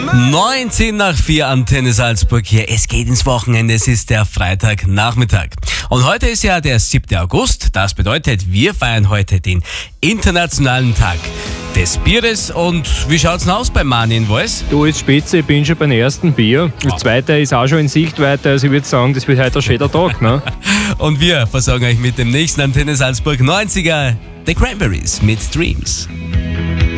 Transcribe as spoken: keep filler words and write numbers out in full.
neunzehn nach vier, Antenne Salzburg hier. Es geht ins Wochenende, es ist der Freitagnachmittag. Und heute ist ja der siebte August. Das bedeutet, wir feiern heute den Internationalen Tag des Bieres. Und wie schaut's denn aus bei Mani in Wals? Du, ist spitze, ich bin schon beim ersten Bier. Das zweite ist auch schon in Sichtweite, also ich würde sagen, das wird heute ein schöner Tag, ne? Und wir versorgen euch mit dem nächsten Antenne Salzburg neunziger, The Cranberries mit Dreams.